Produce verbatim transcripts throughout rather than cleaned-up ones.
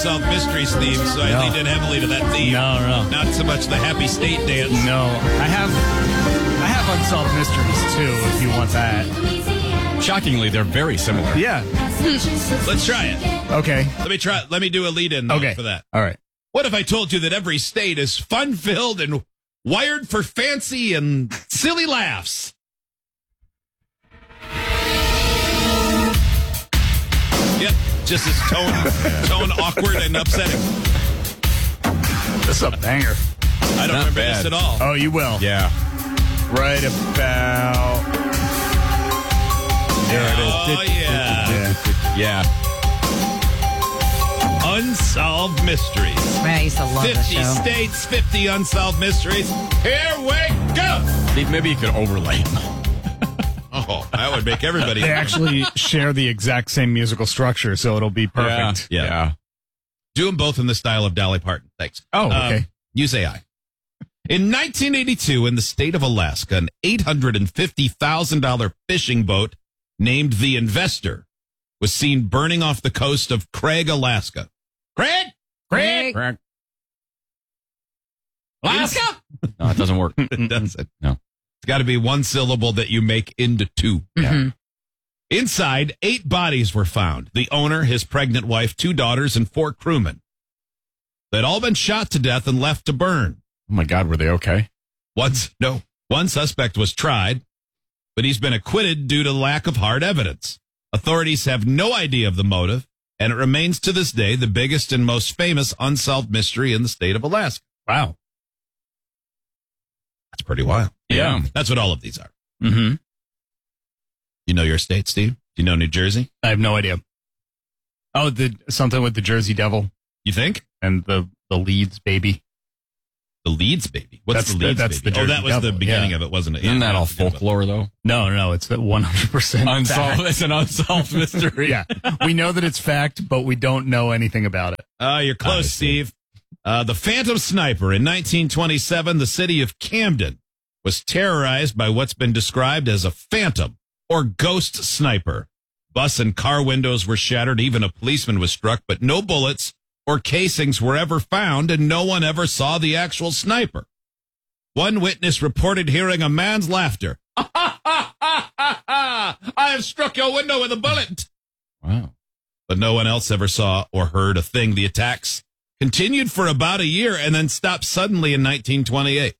Unsolved Mysteries theme, so I No. leaned in heavily to that theme. No, no. Not so much the Happy State dance. No, I have I have Unsolved Mysteries, too, if you want that. Shockingly, they're very similar. Yeah. Let's try it. Okay. Let me try. Let me do a lead-in Okay. for that. All right. What if I told you that every state is fun-filled and wired for fancy and silly laughs? Yep, just as tone, tone awkward and upsetting. This is a banger. I don't Not remember bad. this at all. Oh, you will. Yeah. Right about. There it is. Oh, yeah. Yeah. Unsolved Mysteries. Man, I used to love this fifty show. states, fifty unsolved mysteries. Here we go. Maybe you could overlay them. Oh, that would make everybody. They actually share the exact same musical structure, so it'll be perfect. Yeah. Yeah. Do them both in the style of Dolly Parton. Thanks. Oh, okay. Um, use A I. In nineteen eighty-two, in the state of Alaska, an eight hundred fifty thousand dollars fishing boat named the Investor was seen burning off the coast of Craig, Alaska. Craig? Craig? Correct. Alaska? No, it doesn't work. It doesn't. No. It's got to be one syllable that you make into two. Mm-hmm. Inside, eight bodies were found. The owner, his pregnant wife, two daughters, and four crewmen. They'd all been shot to death and left to burn. Oh, my God. Were they okay? Once, no, one suspect was tried, but he's been acquitted due to lack of hard evidence. Authorities have no idea of the motive, and it remains to this day the biggest and most famous unsolved mystery in the state of Alaska. Wow. That's pretty wild. Yeah. That's what all of these are. Mm-hmm. You know your state, Steve? Do you know New Jersey? I have no idea. Oh, the something with the Jersey Devil You think? and the, the Leeds baby. The Leeds baby. What's That's the the- Leeds that's baby? the oh, that Jersey was the Devil, beginning yeah. of it, wasn't it? Isn't Yeah, that all I forget about folklore, though? No, no, it's one hundred percent Unsolved. fact. It's an unsolved mystery. Yeah. We know that it's fact, but we don't know anything about it. Oh, you're close, I see. Steve. Uh, the Phantom Sniper. In nineteen twenty-seven, the city of Camden was terrorized by what's been described as a phantom or ghost sniper. Bus and car windows were shattered. Even a policeman was struck, but no bullets or casings were ever found, and no one ever saw the actual sniper. One witness reported hearing a man's laughter. I have struck your window with a bullet. Wow. But no one else ever saw or heard a thing. The attacks continued for about a year and then stopped suddenly in nineteen twenty-eight.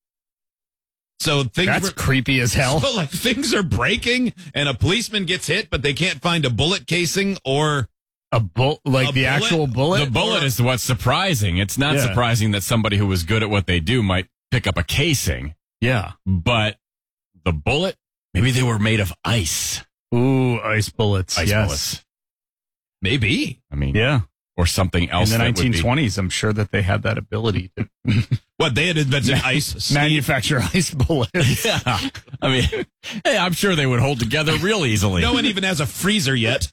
So things That's were, creepy as hell. so like things are breaking and a policeman gets hit, but they can't find a bullet casing or A bull, like A the bullet? actual bullet? The bullet is what's surprising. It's not Yeah. surprising that somebody who was good at what they do might pick up a casing, Yeah. but the bullet, maybe they were made of ice. Ooh, ice bullets. Ice yes. bullets. maybe. I mean, Yeah. or something In else. the that would be- nineteen twenties, I'm sure that they had that ability to What they had invented ice. Steve. manufacture ice bullets. Yeah. I mean, hey, I'm sure they would hold together real easily. No one even has a freezer yet.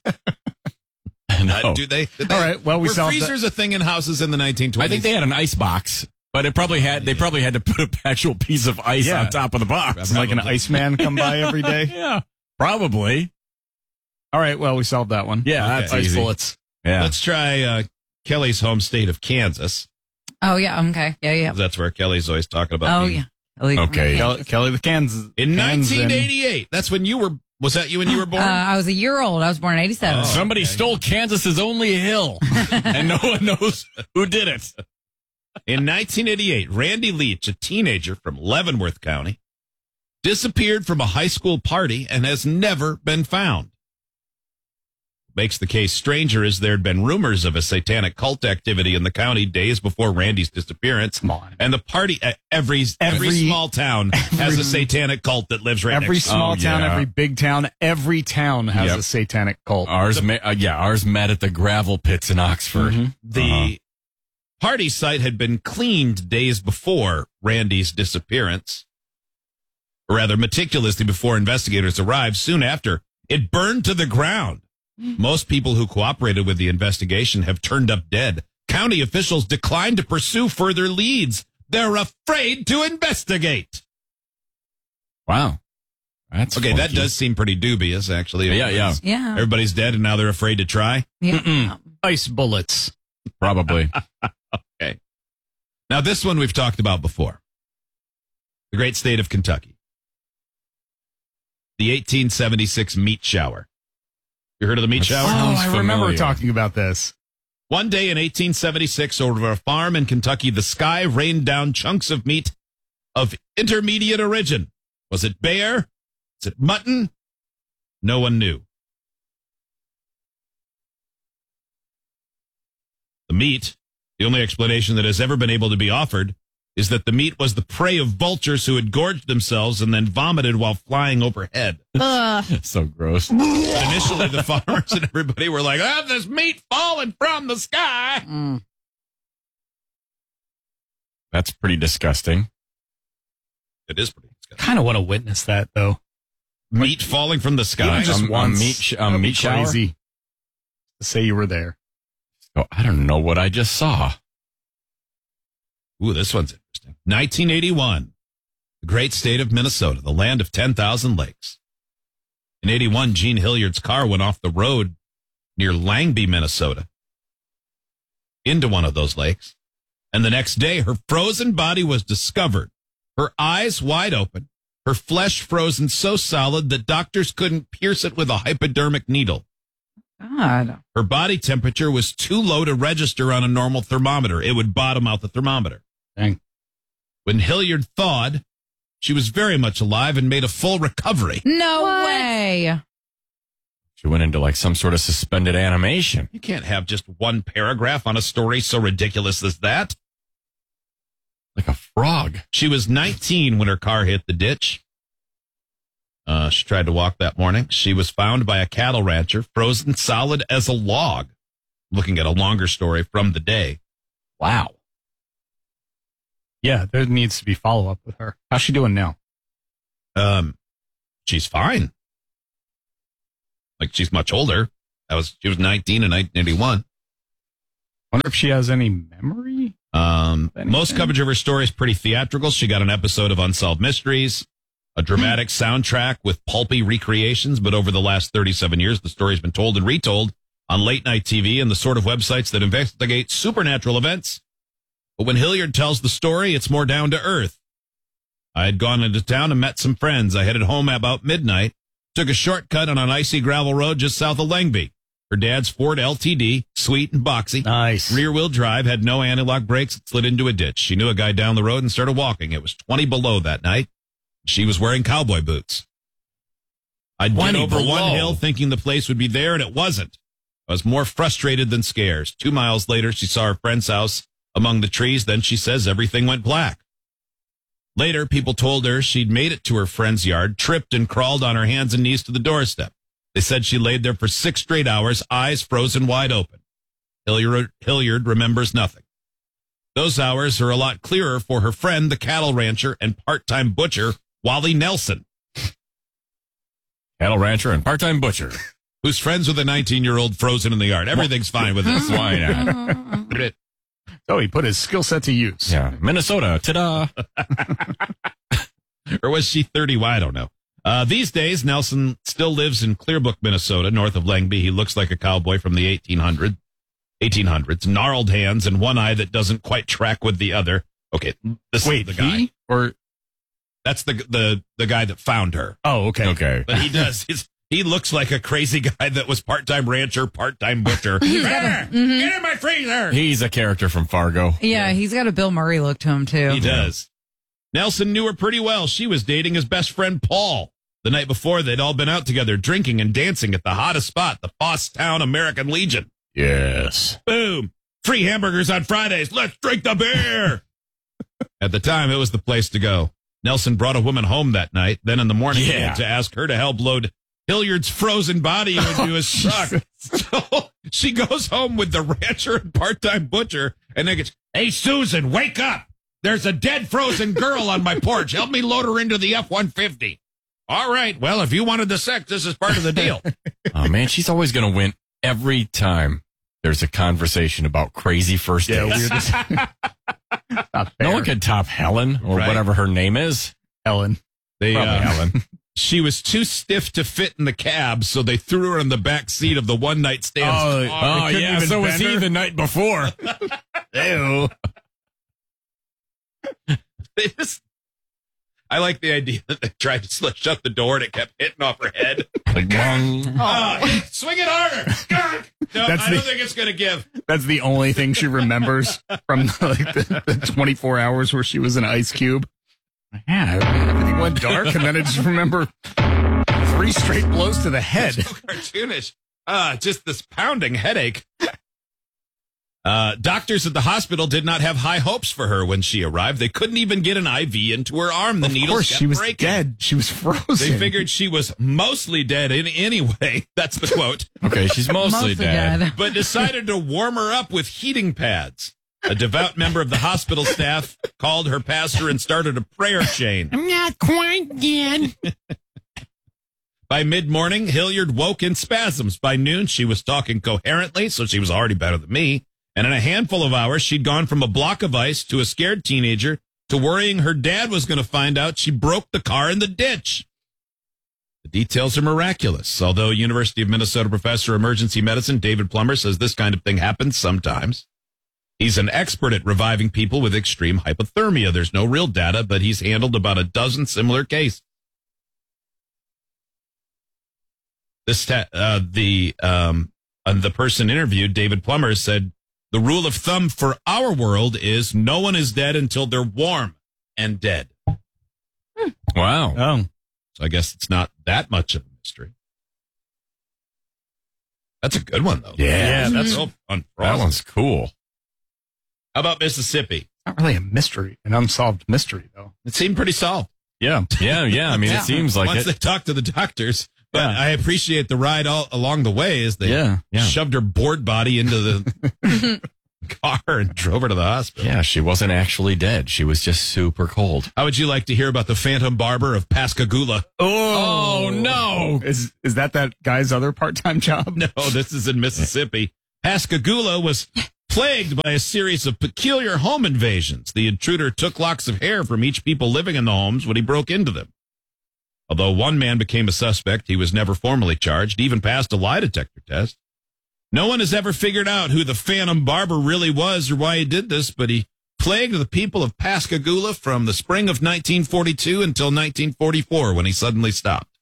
No. Uh, do they? Did they? All right, well, we Were solved freezers a thing in houses in the nineteen twenties? I think they had an ice box, but it probably had. They probably had to put an actual piece of ice Yeah. on top of the box. It's like an Iceman come by every day. Yeah, probably. All right, well, we solved that one. Yeah, Okay. that's Ice easy. bullets. Yeah. Let's try uh, Kelly's home state of Kansas. Oh, yeah. Okay. Yeah, yeah. That's where Kelly's always talking about. Oh, being- yeah. Elite- Okay. Kelly, Kelly the Kansas. In Kansan. nineteen eighty-eight, that's when you were. Was that you when you were born? Uh, I was a year old. I was born in eighty-seven. Oh. Somebody okay. stole Kansas's only hill, and no one knows who did it. In nineteen eighty-eight, Randy Leach, a teenager from Leavenworth County, disappeared from a high school party and has never been found. What makes the case stranger is there had been rumors of a satanic cult activity in the county days before Randy's disappearance. Come on. And the party, uh, every, every, Every- small town has every- a satanic cult that lives right Every next to small Oh, town, yeah. every big town, every town has Yep. a satanic cult. Ours, ma- uh, yeah, ours met at the gravel pits in Oxford. Mhm. The Uh-huh. party site had been cleaned days before Randy's disappearance, or rather meticulously before investigators arrived. Soon after, it burned to the ground. Most people who cooperated with the investigation have turned up dead. County officials declined to pursue further leads. They're afraid to investigate. Wow, that's Okay, that funky. does seem pretty dubious, actually. Yeah, yeah. Yeah. Everybody's dead, and now they're afraid to try. Yeah. Ice bullets. Probably. Okay. Now, this one we've talked about before. The great state of Kentucky. The eighteen seventy-six meat shower. You heard of the meat shower? Oh, Sounds I remember familiar. talking about this. One day in eighteen seventy-six, over a farm in Kentucky, the sky rained down chunks of meat of intermediate origin. Was it bear? Was it mutton? No one knew. The meat, the only explanation that has ever been able to be offered, is that the meat was the prey of vultures who had gorged themselves and then vomited while flying overhead. Ugh. So gross. Initially, the farmers and everybody were like, "Ah, this meat falling from the sky." Mm. That's pretty disgusting. It is pretty disgusting. Kind of want to witness that, though. Meat falling from the sky. Even just Um, a once. meat sh- a That'd be meat shower? crazy. To say you were there. Oh, I don't know what I just saw. Ooh, this one's interesting. nineteen eighty-one, the great state of Minnesota, the land of ten thousand lakes. In eighty-one, Gene Hilliard's car went off the road near Langby, Minnesota, into one of those lakes. And the next day, her frozen body was discovered, her eyes wide open, her flesh frozen so solid that doctors couldn't pierce it with a hypodermic needle. God. Her body temperature was too low to register on a normal thermometer. It would bottom out the thermometer. Dang. When Hilliard thawed, she was very much alive and made a full recovery. No What? way. She went into like some sort of suspended animation. You can't have just one paragraph on a story so ridiculous as that. Like a frog. She was nineteen when her car hit the ditch. Uh, she tried to walk that morning. She was found by a cattle rancher, frozen solid as a log. Looking at a longer story from the day. Wow. Yeah, there needs to be follow-up with her. How's she doing now? Um, she's fine. Like, she's much older. That was she was nineteen in nineteen eighty-one. Wonder if she has any memory? Um, Anything? most coverage of her story is pretty theatrical. She got an episode of Unsolved Mysteries, a dramatic soundtrack with pulpy recreations, but over the last thirty-seven years, the story's been told and retold on late night T V and the sort of websites that investigate supernatural events. But when Hilliard tells the story, it's more down to earth. I had gone into town and met some friends. I headed home about midnight, took a shortcut on an icy gravel road just south of Langby. Her dad's Ford L T D, sweet and boxy. Nice. Rear-wheel drive, had no anti-lock brakes, and slid into a ditch. She knew a guy down the road and started walking. It was twenty below that night. She was wearing cowboy boots. I'd went twenty over below. one hill thinking the place would be there, and it wasn't. I was more frustrated than scared. Two miles later, she saw her friend's house among the trees. Then she says everything went black. Later, people told her she'd made it to her friend's yard, tripped and crawled on her hands and knees to the doorstep. They said she laid there for six straight hours, eyes frozen wide open. Hilliard, Hilliard remembers nothing. Those hours are a lot clearer for her friend, the cattle rancher and part-time butcher, Wally Nelson, Cattle rancher and part-time butcher. who's friends with a nineteen-year-old frozen in the yard. Everything's fine with this. Why not? Oh, he put his skill set to use. Yeah. Minnesota. Ta-da. Or was she thirty? Well, I don't know. Uh, these days, Nelson still lives in Clearbrook, Minnesota, north of Langby. He looks like a cowboy from the eighteen hundreds, eighteen hundreds, gnarled hands and one eye that doesn't quite track with the other. Okay, this Wait, is the guy. he? Or, That's the the the guy that found her. oh, okay. Okay. But he does. He's, he looks like a crazy guy that was part-time rancher, part-time butcher. He's got a- Ah, mhm. Get in my freezer. He's a character from Fargo. Yeah, he's got a Bill Murray look to him, too. He does. Nelson knew her pretty well. She was dating his best friend, Paul. The night before, they'd all been out together drinking and dancing at the hottest spot, the Fosstown American Legion. Yes. Boom. Free hamburgers on Fridays. Let's drink the beer. At the time, it was the place to go. Nelson brought a woman home that night. Then in the morning, he Yeah. had to ask her to help load Hilliard's frozen body into his truck. So she goes home with the rancher and part-time butcher, and then gets, "Hey, Susan, wake up. There's a dead frozen girl on my porch. Help me load her into the F one fifty. All right. Well, if you wanted the sex, this is part of the deal. Oh, man, she's always going to win every time there's a conversation about crazy first Yeah, dates. weirdest. Not No fair. one can top Helen or Right. whatever her name is. Helen. They, Probably uh, Helen. she was too stiff to fit in the cab, so they threw her in the back seat of the one night stand. Oh, Oh, They couldn't yeah. even So was bend he her? the night before. Ew. They just, I like the idea that they tried to sl- shut the door and it kept hitting off her head. Like, bong. Oh, swing it harder. God. No, That's I don't the- think it's going to give. That's the only thing she remembers from like the, the twenty-four hours where she was an ice cube. Yeah, everything went dark, and then I just remember three straight blows to the head. So cartoonish. Ah, just this pounding headache. Uh, doctors at the hospital did not have high hopes for her when she arrived. They couldn't even get an I V into her arm. The Of needles course, kept she was breaking. dead. She was frozen. They figured she was mostly dead in anyway. That's the quote. Okay, she's mostly, Mostly dead. dead. But decided to warm her up with heating pads. A devout member of the hospital staff called her pastor and started a prayer chain. I'm not quite dead. By mid-morning, Hilliard woke in spasms. By noon, she was talking coherently, so she was already better than me. And in a handful of hours, she'd gone from a block of ice to a scared teenager to worrying her dad was going to find out she broke the car in the ditch. The details are miraculous. Although University of Minnesota professor of emergency medicine David Plummer says this kind of thing happens sometimes. He's an expert at reviving people with extreme hypothermia. There's no real data, but he's handled about a dozen similar cases. This ta- uh, the um, uh, the person interviewed, David Plummer, said the rule of thumb for our world is no one is dead until they're warm and dead. Wow. Oh, So I guess it's not that much of a mystery. That's a good one, though. Yeah, that's so fun. That one's cool. How about Mississippi? not really a mystery, an unsolved mystery, though. It seemed pretty solved. Yeah. Yeah, yeah. I mean, Yeah. it seems like Once it. they talked to the doctors. But Yeah. I appreciate the ride all along the way as they Yeah, yeah. shoved her board body into the car and drove her to the hospital. Yeah, she wasn't actually dead. She was just super cold. How would you like to hear about the Phantom Barber of Pascagoula? Oh, no. Is is that that guy's other part-time job? No, this is in Mississippi. Pascagoula was plagued by a series of peculiar home invasions. The intruder took locks of hair from each people living in the homes when he broke into them. Although one man became a suspect, he was never formally charged, even passed a lie detector test. No one has ever figured out who the Phantom Barber really was or why he did this, but he plagued the people of Pascagoula from the spring of nineteen forty-two until nineteen forty-four, when he suddenly stopped.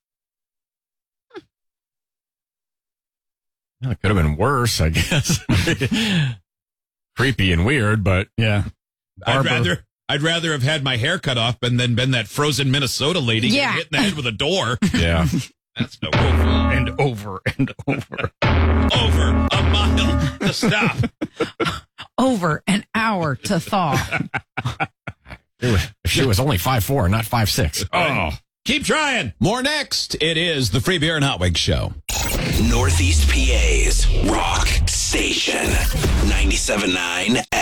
Well, it could have been worse, I guess. Creepy and weird, but Yeah. I'd Barber. rather I'd rather have had my hair cut off and then been that frozen Minnesota lady Yeah. getting hit in the head with a door. yeah. That's no good. And over and over. Over a mile to stop. Over an hour to thaw. If she was only five foot four, not five foot six. Oh, keep trying. More next. It is the Free Beer and Hot Wings Show. Northeast P A's Rock Station ninety-seven point nine